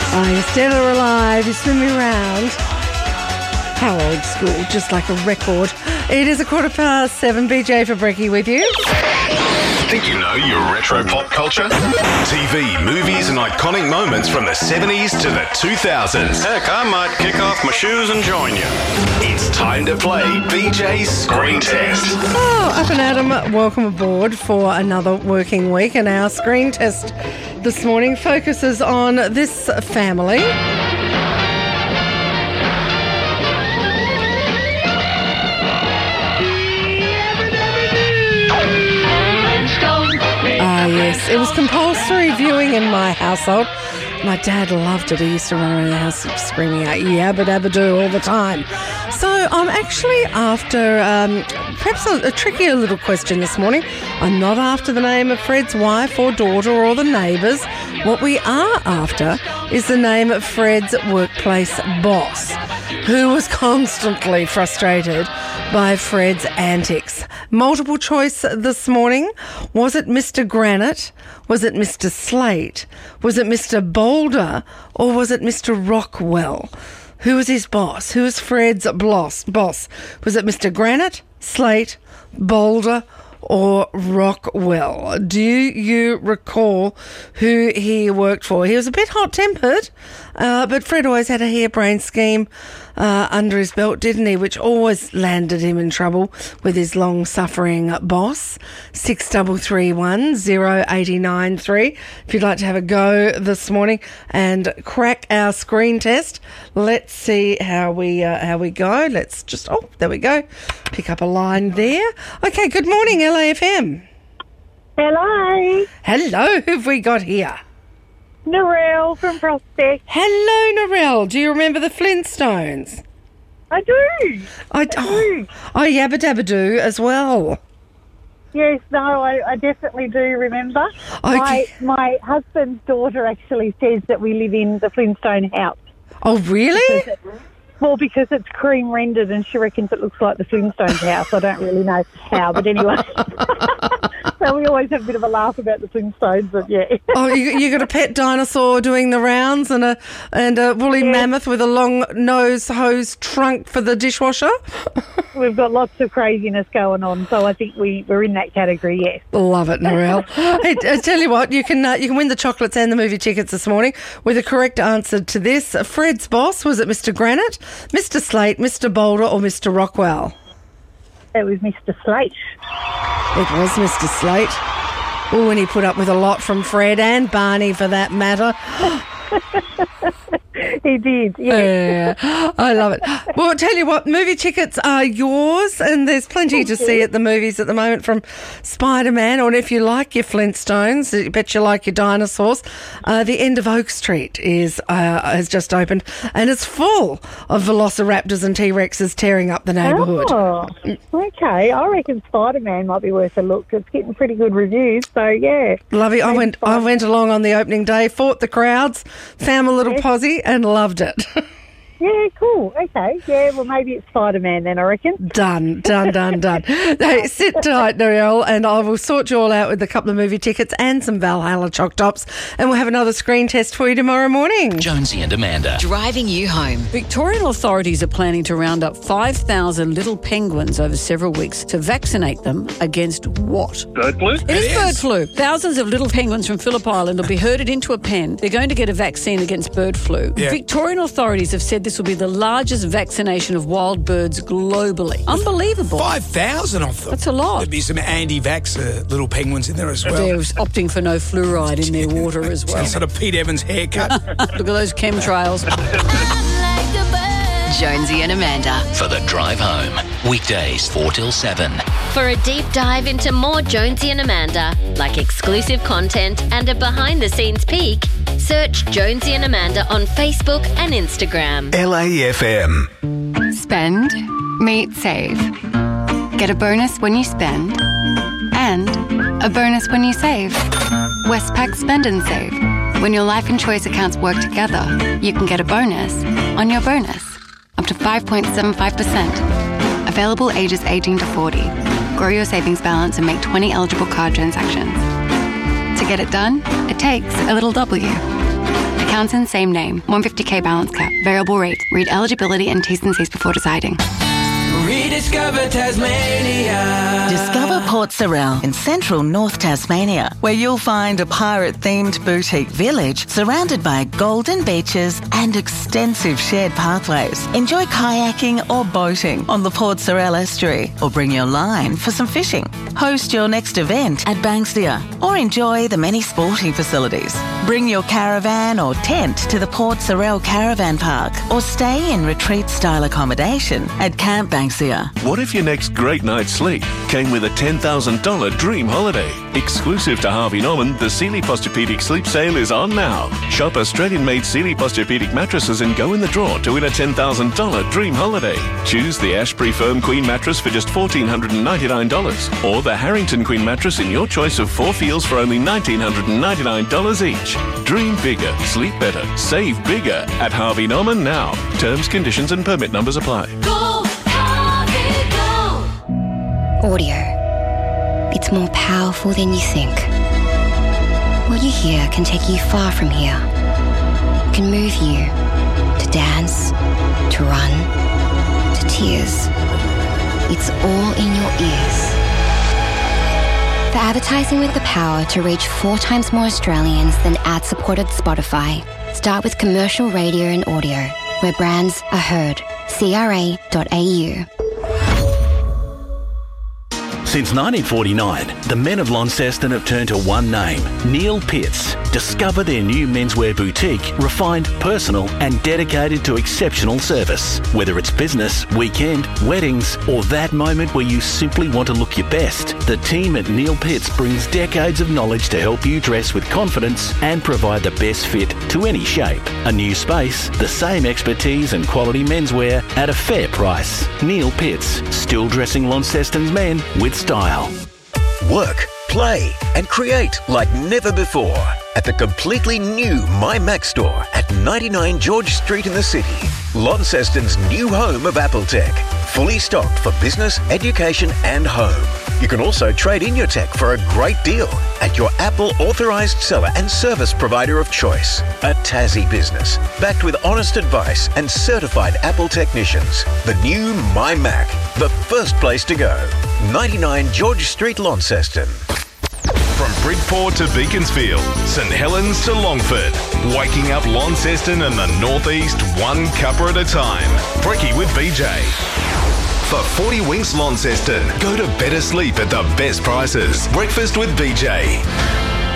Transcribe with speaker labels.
Speaker 1: Oh, you're still alive. You spin me round. How old school, just like a record. It is 7:15. BJ for Brekkie with you.
Speaker 2: Think you know your retro pop culture? TV, movies and iconic moments from the 70s to the 2000s.
Speaker 3: Heck, I might kick off my shoes and join you.
Speaker 2: It's time to play BJ's Screen Test.
Speaker 1: Oh, Up and Adam, welcome aboard for another working week. And our screen test this morning focuses on this family. Yes, it was compulsory viewing in my household. My dad loved it. He used to run around the house screaming out yabba dabba doo all the time. So I'm actually after perhaps a trickier little question this morning. I'm not after the name of Fred's wife or daughter or the neighbours. What we are after is the name of Fred's workplace boss, who was constantly frustrated by Fred's antics. Multiple choice this morning. Was it Mr. Granite? Was it Mr. Slate? Was it Mr. Boulder? Or was it Mr. Rockwell? Who was his boss? Who was Fred's boss? Was it Mr. Granite, Slate, Boulder, or Rockwell? Do you recall who he worked for? He was a bit hot-tempered, but Fred always had a harebrained scheme under his belt, didn't he? Which always landed him in trouble with his long-suffering boss. 6331 0893. If you'd like to have a go this morning and crack our screen test, let's see how we go. Let's just there we go. Pick up a line there. Okay. Good morning, LAFM.
Speaker 4: Hello.
Speaker 1: Hello. Who have we got here?
Speaker 4: Narelle from Prospect.
Speaker 1: Hello, Narelle. Do you remember the Flintstones?
Speaker 4: I do.
Speaker 1: I do. Yabba Dabba Do as well.
Speaker 4: Yes, no, I definitely do remember.
Speaker 1: Okay.
Speaker 4: My husband's daughter actually says that we live in the Flintstone house.
Speaker 1: Oh, really?
Speaker 4: Because it's cream rendered and she reckons it looks like the Flintstones house. I don't really know how, but anyway. So we always have a bit of a laugh about the Flintstones, but yeah.
Speaker 1: Oh, you got a pet dinosaur doing the rounds and a woolly mammoth with a long nose hose trunk for the dishwasher?
Speaker 4: We've got lots of craziness going on, so I think we're in that category, yes.
Speaker 1: Love it, Narelle. Hey, I tell you what, you can win the chocolates and the movie tickets this morning with a correct answer to this. Fred's boss, was it Mr. Granite, Mr. Slate, Mr. Boulder, or Mr. Rockwell?
Speaker 4: It was Mr. Slate.
Speaker 1: It was Mr. Slate. Oh, and he put up with a lot from Fred and Barney for that matter.
Speaker 4: He did, yeah.
Speaker 1: I love it. Well, I'll tell you what, movie tickets are yours, and there's plenty to see at the movies at the moment from Spider-Man, or if you like your Flintstones, I bet you like your dinosaurs. The end of Oak Street has just opened, and it's full of velociraptors and T-Rexes tearing up the neighbourhood.
Speaker 4: Oh, okay. I reckon Spider-Man might be worth a look. It's getting pretty good reviews, so yeah.
Speaker 1: Love it. I went along on the opening day, fought the crowds, found my little posse, and loved it.
Speaker 4: Yeah, cool. Okay. Yeah, well, maybe it's Spider-Man then, I reckon.
Speaker 1: Done. Hey, sit tight, Narelle, and I will sort you all out with a couple of movie tickets and some Valhalla choc tops, and we'll have another screen test for you tomorrow morning.
Speaker 5: Jonesy and Amanda.
Speaker 6: Driving you home.
Speaker 7: Victorian authorities are planning to round up 5,000 little penguins over several weeks to vaccinate them against what?
Speaker 3: Bird flu?
Speaker 7: It is bird flu. Thousands of little penguins from Phillip Island will be herded into a pen. They're going to get a vaccine against bird flu. Yeah. Victorian authorities have said this will be the largest vaccination of wild birds globally. Unbelievable.
Speaker 8: 5,000 of them.
Speaker 7: That's a lot.
Speaker 8: There'd be some anti-vax little penguins in there as well.
Speaker 7: They're opting for no fluoride in their water as well.
Speaker 8: Some sort of Pete Evans haircut.
Speaker 7: Look at those chemtrails.
Speaker 6: Jonesy and Amanda.
Speaker 5: For the drive home. Weekdays 4 till 7.
Speaker 9: For a deep dive into more Jonesy and Amanda, like exclusive content and a behind-the-scenes peek, search Jonesy and Amanda on Facebook and Instagram.
Speaker 2: LAFM.
Speaker 10: Spend, meet, save. Get a bonus when you spend and a bonus when you save. Westpac Spend and Save. When your life and choice accounts work together, you can get a bonus on your bonus. Up to 5.75%. Available ages 18 to 40. Grow your savings balance and make 20 eligible card transactions. To get it done, it takes a little W. Townsend, same name. 150k balance cap. Variable rate. Read eligibility and T's and C's before deciding.
Speaker 11: Rediscover Tasmania.
Speaker 12: Discover Port Sorell in central North Tasmania, where you'll find a pirate-themed boutique village surrounded by golden beaches and extensive shared pathways. Enjoy kayaking or boating on the Port Sorell estuary, or bring your line for some fishing. Host your next event at Banksia, or enjoy the many sporting facilities. Bring your caravan or tent to the Port Sorell Caravan Park, or stay in retreat-style accommodation at Camp Banksia.
Speaker 13: What if your next great night's sleep came with a $10,000 dream holiday? Exclusive to Harvey Norman, the Sealy Posturepedic Sleep Sale is on now. Shop Australian-made Sealy Posturepedic mattresses and go in the draw to win a $10,000 dream holiday. Choose the Ashbury Firm Queen mattress for just $1,499, or the Harrington Queen mattress in your choice of 4 feels for only $1,999 each. Dream bigger, sleep better, save bigger at Harvey Norman now. Terms, conditions and permit numbers apply.
Speaker 14: Audio. It's more powerful than you think. What you hear can take you far from here. It can move you to dance, to run, to tears. It's all in your ears. For advertising with the power to reach 4 times more Australians than ad-supported Spotify, start with commercial radio and audio, where brands are heard. CRA.au.
Speaker 15: Since 1949, the men of Launceston have turned to one name, Neil Pitts. Discover their new menswear boutique, refined, personal and dedicated to exceptional service. Whether it's business, weekend, weddings or that moment where you simply want to look your best, the team at Neil Pitts brings decades of knowledge to help you dress with confidence and provide the best fit to any shape. A new space, the same expertise and quality menswear at a fair price. Neil Pitts, still dressing Launceston's men with style.
Speaker 16: Work, play and create like never before at the completely new My Mac store at 99 George Street in the city. Launceston's new home of Apple Tech. Fully stocked for business, education and home. You can also trade in your tech for a great deal at your Apple authorised seller and service provider of choice. A Tassie business, backed with honest advice and certified Apple technicians. The new My Mac, the first place to go. 99 George Street, Launceston.
Speaker 2: From Bridport to Beaconsfield, St Helens to Longford, waking up Launceston and the northeast one cuppa at a time. Brekkie with BJ. For 40 Winks Launceston, go to better sleep at the best prices. Breakfast with BJ.